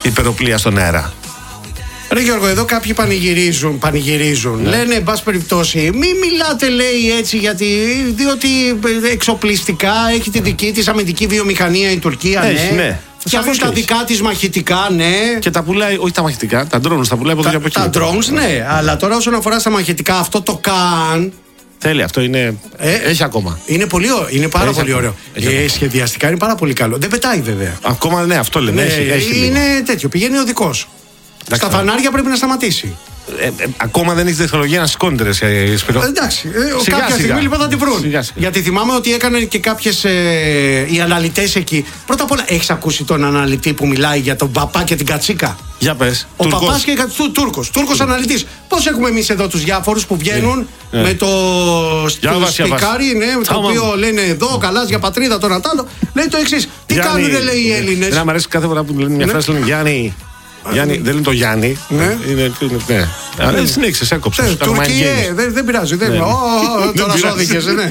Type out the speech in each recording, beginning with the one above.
υπεροπλία στον αέρα. Ρε Γιώργο, εδώ κάποιοι πανηγυρίζουν. Ναι. Λένε, εν πάση περιπτώσει, μην μιλάτε, λέει, έτσι, διότι εξοπλιστικά έχει τη δική της αμυντική βιομηχανία η Τουρκία. Έχει, ναι. Φτιάχνει τα δικά της μαχητικά, ναι. Και τα πουλάει, όχι τα μαχητικά, τα drones τα πουλάει από εδώ και από εκεί. Τα drones, ναι. Αλλά τώρα όσον αφορά στα μαχητικά, αυτό το καν. Θέλει, αυτό είναι. Έχει ακόμα. Είναι πάρα πολύ ωραίο. Σχεδιαστικά είναι πάρα πολύ καλό. Δεν πετάει βέβαια. Ακόμα, ναι, αυτό λένε. Έχει είναι τέτοιο, πηγαίνει οδικός. Στα φανάρια πρέπει να σταματήσει. Ακόμα δεν έχει τεχνολογία να σηκώνεται, Σπύρο. Εντάξει, κάποια στιγμή λοιπόν θα τη βρουν. Γιατί θυμάμαι ότι έκανε και κάποιες οι αναλυτές εκεί. Πρώτα απ' όλα, έχεις ακούσει τον αναλυτή που μιλάει για τον παπά και την κατσίκα? Για πες. Ο παπάς και Τούρκος αναλυτής. Πώς έχουμε εμείς εδώ τους διάφορους που βγαίνουν με το σπικάρι, το οποίο λένε εδώ, καλάς για πατρίδα, το Νατάλο. Λέει το εξής. Τι κάνουν, λέει, οι Έλληνες? Να μ' αρέσει κάθε φορά που λένε μια φράση, λένε Γιάννη. Γιάννη, δεν είναι το Γιάννη. Ναι. Δεν συνέχισε, έκοψε. Τουρκία, δεν πειράζει. Τώρα σώδικες, ναι.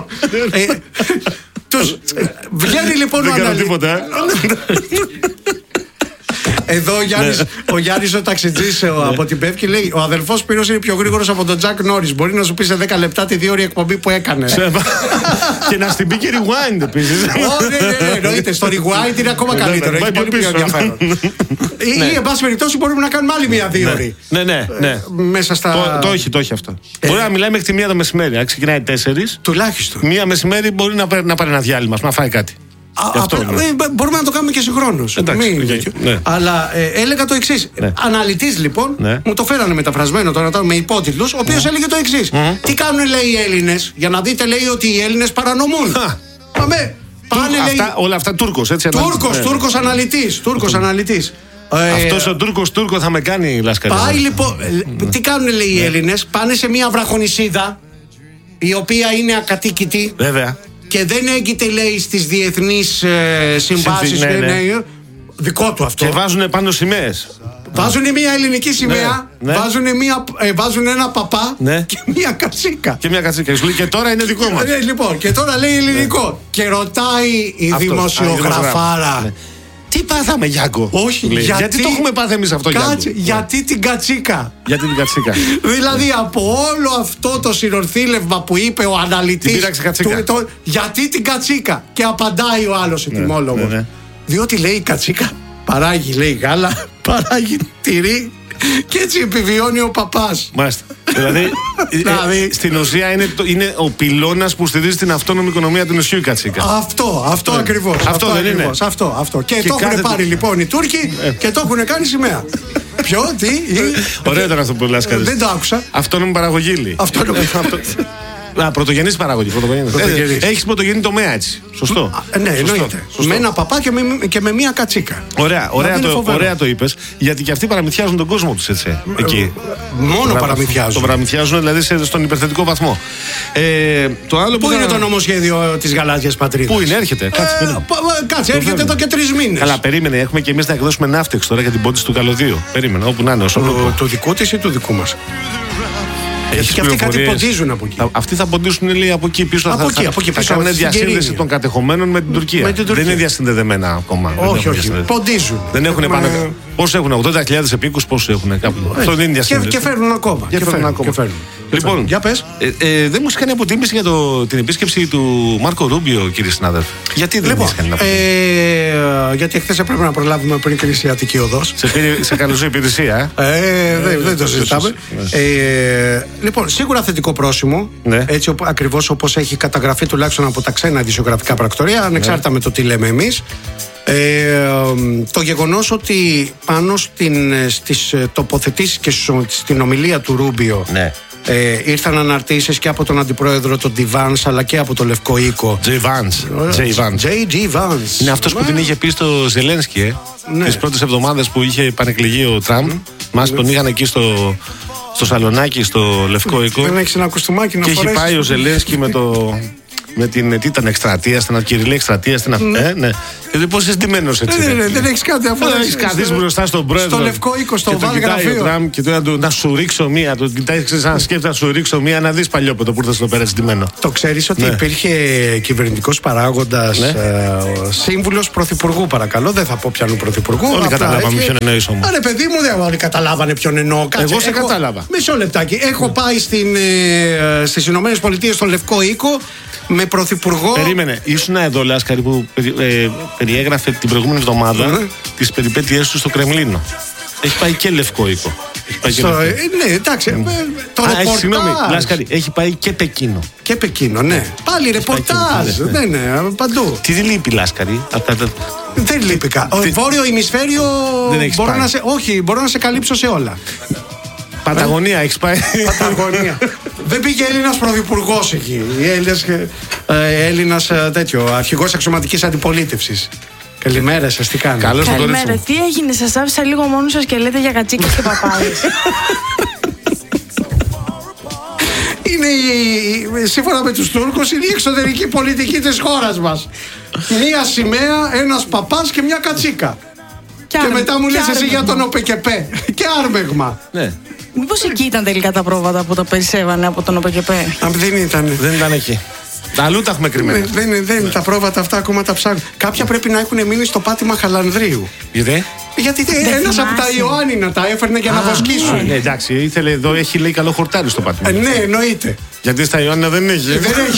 Βγαίνει λοιπόν ο αναλυτής. Εδώ ο Γιάννης ο ταξιτζής από την Πεύκη λέει: ο αδελφός Σπύρος είναι πιο γρήγορος από τον Τζακ Νόρις. Μπορεί να σου πει σε 10 λεπτά τη 2ωρη εκπομπή που έκανε. Και να στην πει και rewind επίσης. Ναι, εννοείται. Στο rewind είναι ακόμα καλύτερο. Έχει πολύ πιο ενδιαφέρον. Ή εν πάση περιπτώσει μπορούμε να κάνουμε άλλη μία 2ωρη. Ναι. Μέσα στα. Το έχει αυτό. Μπορεί να μιλάει μέχρι τη 1 το μεσημέρι. Αν ξεκινάει 4. Τουλάχιστον. 1 μεσημέρι μπορεί να πάρει ένα διάλειμμα, να φάει κάτι. Μπορούμε να το κάνουμε και συγχρόνως. Αλλά έλεγα το εξής. Αναλυτής λοιπόν, μου το φέρανε μεταφρασμένο τώρα με υπότιτλους, ο οποίος έλεγε το εξής. Τι κάνουν, λέει, οι Έλληνες? Για να δείτε, λέει, ότι οι Έλληνες παρανομούν. Πάμε. Όλα αυτά Τούρκος, έτσι. Τούρκος αναλυτής. Αυτός ο Τούρκο θα με κάνει λασκαρία. Πάει λοιπόν. Τι κάνουν, λέει, οι Έλληνες? Πάνε σε μια βραχονησίδα η οποία είναι ακατοίκητη. Βέβαια. Και δεν έγκυται, λέει, στις διεθνείς συμβάσεις. Δικό του αυτό. Και βάζουν πάνω σημαίες. Βάζουν μια ελληνική σημαία. Βάζουν ένα παπά και μια κατσίκα. Και τώρα είναι δικό μας. Λοιπόν, και τώρα λέει ελληνικό. Και ρωτάει η δημοσιογραφάρα. Τι πάθαμε, Γιάκο? Όχι, γιατί το έχουμε πάθει εμείς αυτό, Γιάκο? Γιατί την κατσίκα. Δηλαδή από όλο αυτό το συνορθήλευμα που είπε ο αναλυτής, γιατί την κατσίκα? Και απαντάει ο άλλος ετοιμόλογος. Διότι, λέει, η κατσίκα παράγει, λέει, γάλα, παράγει τυρί. Και έτσι επιβιώνει ο παπάς. Μάλιστα. Δηλαδή, στην ουσία είναι ο πυλώνας που στηρίζει την αυτόνομη οικονομία του νησιού η κατσίκα. Αυτό ακριβώς. Αυτό δεν είναι? Αυτό. Και το έχουν πάρει λοιπόν οι Τούρκοι και το έχουν κάνει σημαία. Ποιο, τι? Ωραίο ήταν αυτό που λες, Καρίς. Δεν το άκουσα. Αυτόνομη παραγωγή. Πρωτογενής παραγωγή. Έχεις πρωτογενή τομέα, έτσι. Σωστό. Ναι, εννοείται. Με ένα παπά και με μία κατσίκα. Ωραία το είπες. Γιατί και αυτοί παραμυθιάζουν τον κόσμο τους, έτσι. Εκεί. Μόνο παραμυθιάζουν. Το παραμυθιάζουν, δηλαδή στον υπερθετικό βαθμό. Πού είναι το νομοσχέδιο της γαλάζιας πατρίδας? Πού είναι, έρχεται? Κάτσε, έρχεται εδώ και 3 μήνες. Καλά, περίμενε. Έχουμε και εμείς να εκδώσουμε ναύτεξ τώρα για την πόντιση του καλωδίου. Περίμενε, όπου να είναι. Του δικού της ή του δικού μας? Και αυτοί κάτι ποντίζουν από εκεί. Αυτοί θα ποντίσουν, λέει, από εκεί πίσω. Θα κάνουν διασύνδεση των κατεχομένων με την Τουρκία. Δεν είναι διασυνδεδεμένα ακόμα. Όχι. Ποντίζουν. Δεν έχουν πάνω. Πόσους έχουν, 80.000 επίκους, πόσους έχουν κάπου? Αυτό δεν είναι διασύνδεση. Και φέρνουν ακόμα. Λοιπόν, για πες. Δεν μου κάνει αποτίμηση για την επίσκεψη του Μάρκο Ρούμπιο, κύριε συνάδελφε. Γιατί δεν μου κάνει αποτίμηση? Γιατί χθες έπρεπε να προλάβουμε πριν κλείσει η Αττική Οδός. Σε καλωσή υπηρεσία. Δεν το συζητάμε. Λοιπόν, σίγουρα θετικό πρόσημο. Έτσι ακριβώς όπως έχει καταγραφεί τουλάχιστον από τα ξένα ειδησιογραφικά πρακτορία, ανεξάρτητα με το τι λέμε εμείς. Το γεγονός ότι πάνω στις τοποθετήσεις και στην ομιλία του Ρούμπιο ήρθαν αναρτήσεις και από τον αντιπρόεδρο τον Τζέι Βάνς αλλά και από το Λευκό Οίκο. Τζέι Βάνς. Είναι αυτός που την είχε πει στο Ζελένσκι τις πρώτες εβδομάδες που είχε επανεκλεγεί ο Τραμπ. Μας τον είχαν εκεί στο Σαλονάκι, στο Λευκό Οίκο. Δεν έχεις ένα κουστούμάκι να φορέσεις? Και έχει πάει ο Ζελένσκι με το με την. Τι ήταν, εκστρατεία, στην Κυριλή εκστρατεία, στην αυτή. Ναι. Γιατί πώ είσαι ντυμένος έτσι. Δεν έχει κάτι αφού. Δεν έχει καθίσει μπροστά στον πρόεδρο. Στο Λευκό Οίκο, στο Βάλ Γραφείο. Και τώρα να σου ρίξω μία. Το κοιτάει, σαν σκέφτεται να σου ρίξω μία, να δει παλιόπαιδο που ήρθε στο πέρα ντυμένο. Το ξέρει ότι υπήρχε κυβερνητικό παράγοντα, σύμβουλο πρωθυπουργού, παρακαλώ. Δεν θα πω πιανού πρωθυπουργού. Όλοι καταλάβαμε ποιον εννοεί όμως. Άρα, παιδί μου, δεν όλοι καταλάβανε ποιον εννοώ. Εγώ σε κατάλαβα. Μισό λεπτάκι. Έχω πάει στις Ηνωμένες Πολιτείες, στο Λευκό Οίκο, με πρωθυπουργό. Περίμενε. Ήσουν εδώ, Λάσκαρη, που περιέγραφε την προηγούμενη εβδομάδα τις περιπέτειές του στο Κρεμλίνο. Έχει πάει και Λευκό Οίκο. Ναι, εντάξει. Συγγνώμη, Λάσκαρη, έχει πάει και Πεκίνο. Και Πεκίνο, ναι. Πάλι ρεπορτάζ. Ναι, παντού. Τι δεν λείπει, Λάσκαρη. Δεν λείπει κάτι. Βόρειο ημισφαίριο. Όχι, μπορώ να σε καλύψω σε όλα. Παταγωνία, έχει πάει. Παταγωνία. Δεν πήγε Έλληνας πρωθυπουργός εκεί. Έλληνας αρχηγός αξιωματικής αντιπολίτευσης. Καλημέρα σας, τι κάνετε? Καλημέρα, τι έγινε, σας άφησα λίγο μόνος σας και λέτε για κατσίκες και παπάδες. Είναι σύμφωνα με τους Τούρκους η εξωτερική πολιτική της χώρας μας. Μία σημαία, ένας παπάς και μια κατσίκα. Και μετά μου λες εσύ για τον ΟΠΕΚΕΠΕ. Και άρμεγμα. Ναι. Μήπως εκεί ήταν τελικά τα πρόβατα που τα περισσεύανε από τον ΟΠΕΚΕΠΕ? Δεν ήταν εκεί. Αλλού τα έχουμε κρυμμένα. Δεν τα πρόβατα αυτά ακόμα τα ψάχνουν. Κάποια πρέπει να έχουν μείνει στο πάτημα Χαλανδρίου. Γιατί ένας από τα Ιωάννινα τα έφερνε για να βοσκήσουν. Ναι, εντάξει, ήθελε εδώ, έχει λέει καλό χορτάρι στο πάτημα. Ναι, εννοείται. Γιατί στα Ιωάννινα δεν έχει.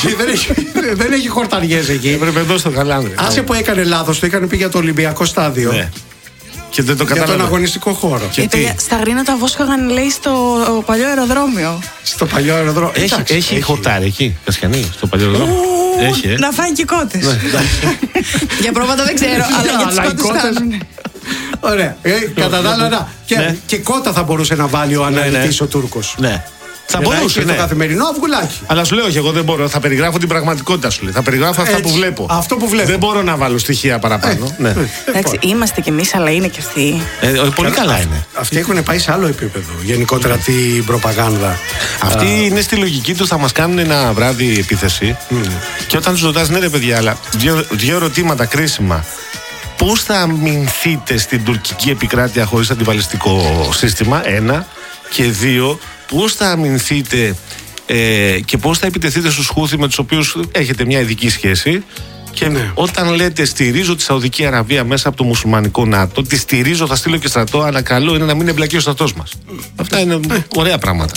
Δεν έχει χορταριές εκεί. Έπρεπε εδώ στο Χαλάνδρι. Άσε που έκανε λάθος, το έκανε πήγε για το Ολυμπιακό στάδιο. Και δεν το για τον αγωνιστικό χώρο. Στα Γρήνα τα βόσκαγαν, λέει, στο παλιό αεροδρόμιο. Στο παλιό αεροδρόμιο. Έχει χορτάρι εκεί, Κασιανή, στο παλιό αεροδρόμιο. Έχει, να φάνε και κότες. Για πρόβατα δεν ξέρω, αλλά για τις κότες κάνουν. Ωραία. Κατά τα άλλα, και κότα θα μπορούσε να βάλει ο αναλυτής ο Τούρκος. Ναι. Θα μπορούσε. Το καθημερινό αυγουλάκι. Αλλά σου λέω, εγώ δεν μπορώ. Θα περιγράφω την πραγματικότητα σου λέει. Θα περιγράφω αυτά που βλέπω. Αυτό που βλέπω. Δεν μπορώ να βάλω στοιχεία παραπάνω. Εντάξει, είμαστε κι εμείς, αλλά είναι κι αυτοί. Πολύ καλά είναι. Αυτοί έχουν πάει σε άλλο επίπεδο. Γενικότερα την προπαγάνδα. Αυτοί είναι στη λογική του, θα μας κάνουν ένα βράδυ επίθεση. Και όταν τους ρωτάς, ναι, ρε παιδιά, αλλά δύο ερωτήματα κρίσιμα. Πώς θα αμυνθείτε στην τουρκική επικράτεια χωρίς αντιβαλιστικό σύστημα, ένα. Και δύο, πώς θα αμυνθείτε και πώς θα επιτεθείτε στους Χούθι με τους οποίους έχετε μια ειδική σχέση. Και όταν λέτε στηρίζω τη Σαουδική Αραβία μέσα από το μουσουλμανικό ΝΑΤΟ, τη στηρίζω, θα στείλω και στρατό, αλλά καλό είναι να μην εμπλακεί ο στρατός μας. Αυτά είναι ωραία πράγματα.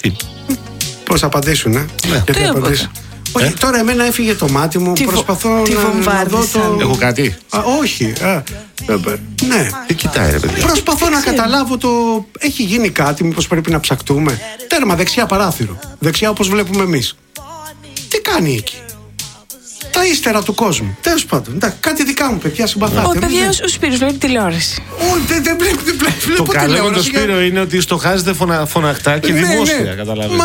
Πώς θα απαντήσουν, Γιατί απαντήσουν. Όχι, τώρα εμένα έφυγε το μάτι μου. Προσπαθώ να δω το. Έχω κάτι. Όχι. Ναι. Τι κοιτάει, ρε παιδιά. Προσπαθώ να καταλάβω το. Έχει γίνει κάτι, μήπως πρέπει να ψαχτούμε. Τέρμα, δεξιά παράθυρο. Δεξιά όπως βλέπουμε εμείς. Τι κάνει εκεί? Τα ύστερα του κόσμου. Τέλος πάντων. Κάτι δικά μου παιδιά συμπαθάτε. Όχι, παιδιά, ο Σπύρος βλέπει τηλεόραση. Όχι, δεν βλέπω τηλεόραση. Το καλό με τον Σπύρο είναι ότι στοχάζεται φωναχτά και δημόσια. Καταλαβαίνετε.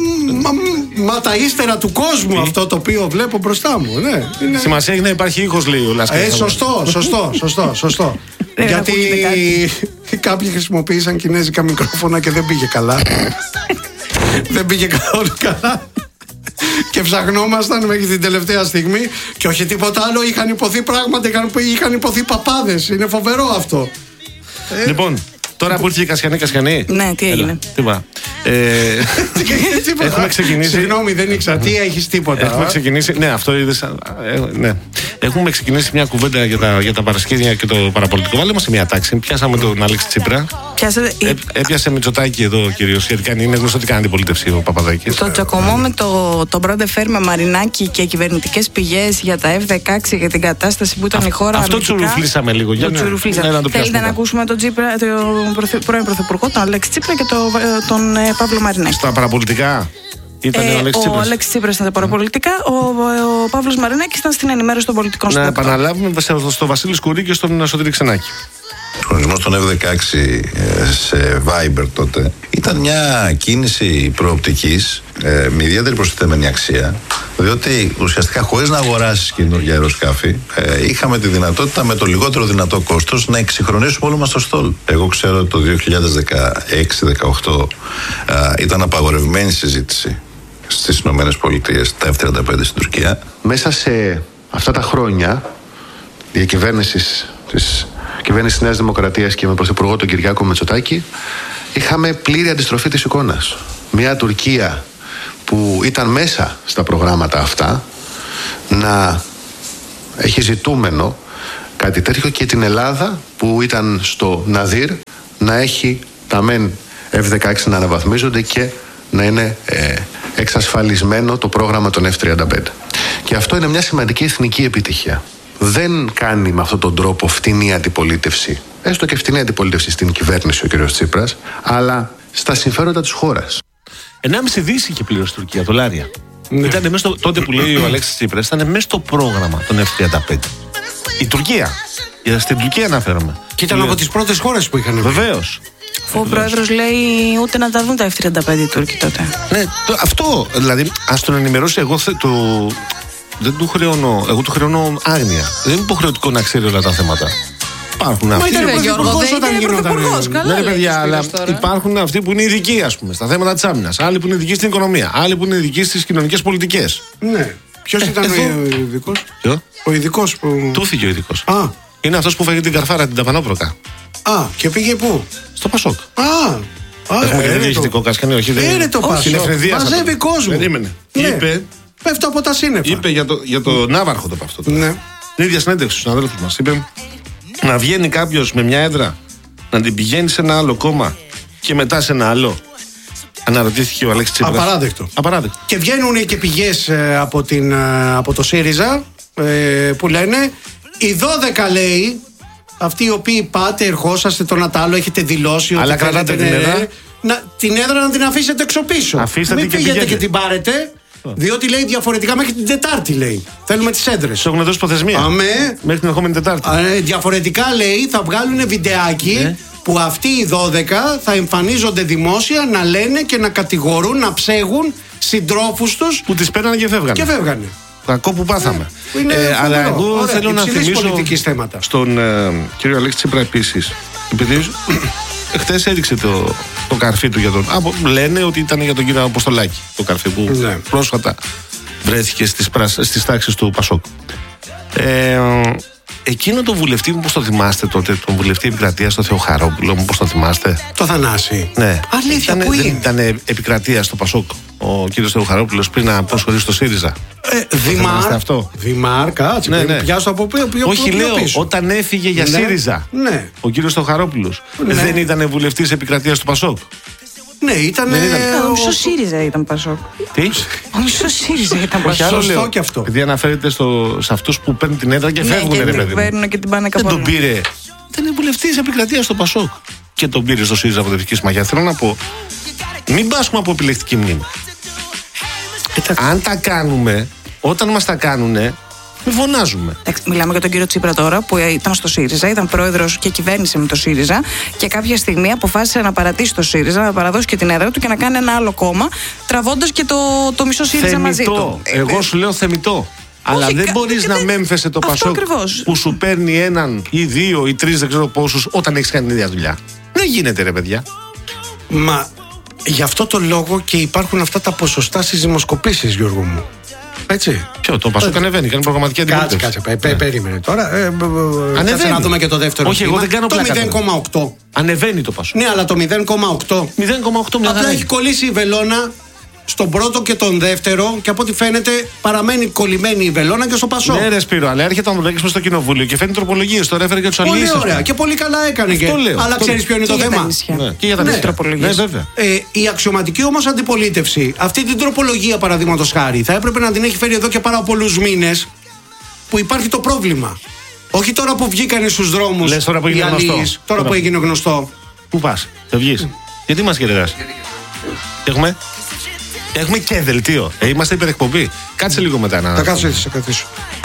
Μα τα ύστερα του κόσμου αυτό το οποίο βλέπω μπροστά μου. Σημασία έχει να υπάρχει ήχος, λέει ο Λάσκαρης. Σωστό. Γιατί κάποιοι χρησιμοποίησαν κινέζικα μικρόφωνα και δεν πήγε καλά. Δεν πήγε καθόλου καλά. Και ψαχνόμασταν μέχρι την τελευταία στιγμή. Και όχι τίποτα άλλο, είχαν υποθεί πράγματα, είχαν υποθεί παπάδες. Είναι φοβερό αυτό. Λοιπόν, τώρα που ήρθε η Κασιανή. Ναι, τι έγινε? Έχουμε ξεκινήσει. Συγγνώμη, δεν ήξερα. Τι έχεις, τίποτα? Έχουμε ξεκινήσει. Ναι, αυτό είδες. Ναι. Έχουμε ξεκινήσει μια κουβέντα για τα παρασκήνια και το παραπολιτικό. Βάλε μας σε μια τάξη. Πιάσαμε τον Αλέξη Τσίπρα. Έπιασε Μητσοτάκη εδώ κυρίως. Γιατί είναι γνωστό ότι κάνει αντιπολίτευση ο Παπαδάκης. Το τσακωμό με τον πρώτο φέρ με Μαρινάκη και κυβερνητικές πηγές για τα F-16 για την κατάσταση που ήταν η χώρα. Αυτό τσουρουφλήσαμε λίγο. Θέλετε να ακούσουμε τον πρώην Πρωθυπουργό, τον Αλέξη Τσίπρα και τον Παύλο Μαρινάκη? Στα παραπολιτικά. Ο Αλέξης Τσίπρας ήταν τα παραπολιτικά, ο Παύλος Μαρινάκης ήταν στην ενημέρωση των πολιτικών σπουδών. Να επαναλάβουμε στο Βασίλη Σκουρί και στον Σωτήρη Ξενάκη. Ο χρονισμός των F-16 σε Viber τότε ήταν μια κίνηση προοπτικής με ιδιαίτερη προστιθέμενη αξία, διότι ουσιαστικά χωρίς να αγοράσεις καινούργια αεροσκάφη είχαμε τη δυνατότητα με το λιγότερο δυνατό κόστος να εξυγχρονίσουμε όλο μας το στόλ. Εγώ ξέρω ότι το 2016-2018 ήταν απαγορευμένη συζήτηση στις Ηνωμένες Πολιτείες τα F-35 στην Τουρκία. Μέσα σε αυτά τα χρόνια διακυβέρνησης της κυβέρνησης Νέας Δημοκρατίας και με πρωθυπουργό τον Κυριάκο Μητσοτάκη, είχαμε πλήρη αντιστροφή της εικόνας. Μια Τουρκία που ήταν μέσα στα προγράμματα αυτά να έχει ζητούμενο κάτι τέτοιο, και την Ελλάδα που ήταν στο Ναδύρ να έχει τα μεν F-16 να αναβαθμίζονται και να είναι εξασφαλισμένο το πρόγραμμα των F-35. Και αυτό είναι μια σημαντική εθνική επιτυχία. Δεν κάνει με αυτόν τον τρόπο φτηνή αντιπολίτευση, έστω και φτηνή αντιπολίτευση στην κυβέρνηση ο κ. Τσίπρας, αλλά στα συμφέροντα της χώρας. 1,5 δις είχε πλήρως η Τουρκία, δολάρια. Ναι. Ήταν μέσα τότε που λέει ο Αλέξης Τσίπρας, ήταν μέσα στο πρόγραμμα των F-35. Η Τουρκία. Στην Τουρκία αναφέρομαι. Και ήταν από τις πρώτες χώρες που είχαν. Βεβαίως. Ο πρόεδρος λέει ούτε να τα δουν τα F-35 οι Τούρκοι τότε. Ναι, αυτό δηλαδή, ας τον ενημερώσει. Εγώ δεν του χρεώνω, εγώ του χρεώνω άγνοια. Δεν είναι υποχρεωτικό να ξέρει όλα τα θέματα. Υπάρχουν αυτοί. Μα ήταν πρωθυπουργός όταν γινόταν. Ναι, παιδιά, αλλά υπάρχουν αυτοί που είναι ειδικοί, ας πούμε, στα θέματα της άμυνας. Άλλοι που είναι ειδικοί στην οικονομία. Άλλοι που είναι ειδικοί στις κοινωνικές πολιτικές. Ναι. Ποιος ήταν ο ειδικός? Ο ειδικός που. Του φύγε ο ειδικός. Είναι αυτός που φάγε την καρφάρα, την ταπανόπροκα. Και πήγε πού? Στο Πασόκ. Έχουμε και διοικητικό κασκανί, όχι. Είναι το Πασόκ. Μαζεύει κόσμο. Περίμενε. Είπε. Πέφτω από τα σύννεφα. Είπε για το Ναύαρχο το αυτό. Ναι. Την ίδια συνέντευξη στους αδέλφους μας. Είπε να βγαίνει κάποιος με μια έδρα, να την πηγαίνει σε ένα άλλο κόμμα και μετά σε ένα άλλο. Αναρωτήθηκε ο Αλέξης Τσίπρας. Απαράδεκτο. Και βγαίνουν και πηγές από το ΣΥΡΙΖΑ που λένε οι 12 λέει, αυτοί οι οποίοι πάτε, ερχόσαστε το Νατάλο, έχετε δηλώσει ότι. Αλλά κρατάτε την έδρα. Την έδρα να την αφήσετε έξω πίσω. Μην φύγετε και την πάρετε. Διότι λέει διαφορετικά μέχρι την Τετάρτη λέει. Θέλουμε τις έδρες. Σε έχουν δώσει προθεσμία. Μέχρι την ερχόμενη Τετάρτη. Διαφορετικά λέει θα βγάλουν βιντεάκι που αυτοί οι 12 θα εμφανίζονται δημόσια να λένε και να κατηγορούν, να ψέγουν συντρόφους τους που τις παίρνανε και φεύγανε. Κακό που πάθαμε. Αλλά εγώ θέλω να θυμίσω στον κύριο Αλέξη Τσίπρα επίσης, επειδή χτες έδειξε το καρφί του για τον. Λένε ότι ήταν για τον κύριο Αποστολάκη το καρφί που πρόσφατα βρέθηκε στις τάξεις του Πασόκ. Εκείνο τον βουλευτή, μήπως το θυμάστε τότε, τον βουλευτή επικρατείας, τον Θεοχαρόπουλο, μήπως το θυμάστε? Το Θανάση. Ναι. Αλήθεια, πού είναι? Δεν ήταν επικρατεία στο Πασόκ ο κύριος Θεοχαρόπουλος πριν να προσχωρήσει στο ΣΥΡΙΖΑ? Δημάρ, κάτσε. Ναι. Πιάσω από ποιο? Όχι, λέω, όταν έφυγε για ΣΥΡΙΖΑ ο κύριος Θεοχαρόπουλος, δεν ήταν βουλευτής επικρατείας του Πασόκ? Ναι, ήταν. Ο μισός ΣΥΡΙΖΑ ήταν Πασόκ. Τι? Ο μισός ΣΥΡΙΖΑ ήταν Πασόκ. Σωστό και αυτό. Γιατί αναφέρεται σε αυτούς που παίρνουν την έδρα και φεύγουν, ρε παιδί μου. Και την πάνε δεν τον πήρε. Ήταν βουλευτής επικρατείας στο Πασόκ. Και τον πήρε στο ΣΥΡΙΖΑ Προοδευτική Συμμαχία. Θέλω να πω, μην πάσχουμε από επιλεκτική μνήμη. Αν τα κάνουμε, όταν μας τα κάνουνε, μην φωνάζουμε. Μιλάμε για τον κύριο Τσίπρα τώρα, που ήταν στο ΣΥΡΙΖΑ, ήταν πρόεδρος και κυβέρνησε με το ΣΥΡΙΖΑ και κάποια στιγμή αποφάσισε να παρατήσει το ΣΥΡΙΖΑ, να παραδώσει και την έδρα του και να κάνει ένα άλλο κόμμα, τραβώντας και το μισό ΣΥΡΙΖΑ μαζί του. Εγώ σου λέω θεμιτό. Αλλά δεν μπορείς να μέμφεσαι το Πασόκ που σου παίρνει έναν ή δύο ή τρεις, δεν ξέρω πόσους, όταν έχεις κάνει την ίδια δουλειά. Δεν γίνεται, ρε παιδιά. Μα γι' αυτό το λόγο και υπάρχουν αυτά τα ποσοστά στις δημοσκοπήσεις, Γιώργο μου. Έτσι. Ποιο, το Πασόκ ανεβαίνει, κάνει προγραμματική αντιπολίτευση. Κάτσε, περίμενε τώρα. Ανεβαίνει. Να δούμε και το δεύτερο. Όχι, εγώ δεν κάνω πλάκα. Το 0,8. Ανεβαίνει το Πασόκ. Ναι, αλλά το 0,8. 0,8 μια απλά έχει κολλήσει η βελόνα στον πρώτο και τον δεύτερο και από ό,τι φαίνεται παραμένει κολλημένη η βελόνα και στο Πασόκ. Ναι, ρε Σπύρο, αλλά έρχεται ο Ανδρουλάκης μες στο κοινοβούλιο και φέρνει τροπολογίες. Τώρα έφερε και τους αλληλείς. Πολύ ωραία και πολύ καλά έκανε και. Αλλά ξέρεις ποιο είναι το θέμα? Και για τα τροπολογίες. Η αξιωματική όμως αντιπολίτευση, αυτή την τροπολογία παραδείγματος χάρη, θα έπρεπε να την έχει φέρει εδώ και πάρα πολλούς μήνες που υπάρχει το πρόβλημα. Όχι τώρα που βγήκανε στους δρόμους. Λες τώρα που έγινε γνωστό. Τώρα που έγινε γνωστό. Πού πας, θα βγεις? Γιατί μας κερδάς? Έχουμε και δελτίο. Είμαστε υπερεκπομπή. Κάτσε λίγο μετά να. Θα κάτσω έτσι, θα καθίσω.